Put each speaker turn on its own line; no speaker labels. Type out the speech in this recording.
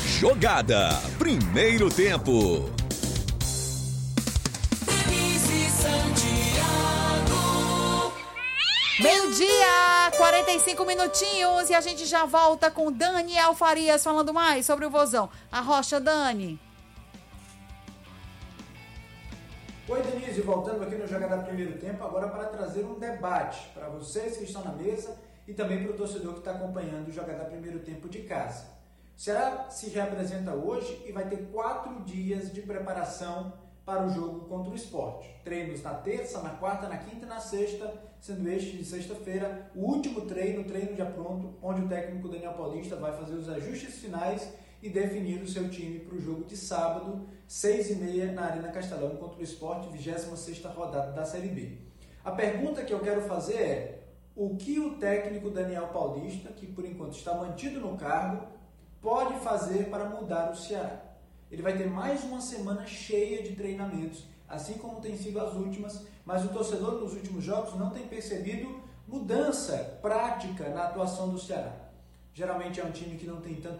Jogada, primeiro tempo.
Meio-dia, 45 minutinhos, e a gente já volta com Daniel Farias falando mais sobre o Vozão. Arrocha, Dani.
Oi, Denise, voltando aqui no Jogada Primeiro Tempo, agora para trazer um debate para vocês que estão na mesa e também para o torcedor que está acompanhando o Jogada Primeiro Tempo de casa. O Ceará se reapresenta hoje e vai ter 4 dias de preparação para o jogo contra o Sport. Treinos na terça, na quarta, na quinta e na sexta, sendo este de sexta-feira o último treino já pronto, onde o técnico Daniel Paulista vai fazer os ajustes finais e definir o seu time para o jogo de sábado, 6h30, na Arena Castelão, contra o Sport, 26ª rodada da Série B. A pergunta que eu quero fazer é: o que o técnico Daniel Paulista, que por enquanto está mantido no cargo, pode fazer para mudar o Ceará? Ele vai ter mais uma semana cheia de treinamentos, assim como tem sido as últimas, mas o torcedor nos últimos jogos não tem percebido mudança prática na atuação do Ceará. Geralmente é um time que não tem tanto